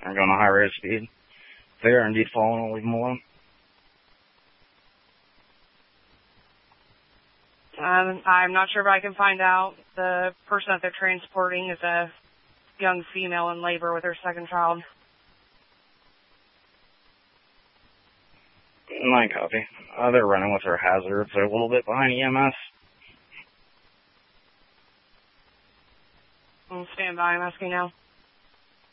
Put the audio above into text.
are going a high rate of speed. If they are indeed falling, we'll leave them alone. I'm not sure if I can find out. The person that they're transporting is a young female in labor with her second child. 9 copy. They're running with their hazards. They're a little bit behind EMS. Stand by, I'm asking now.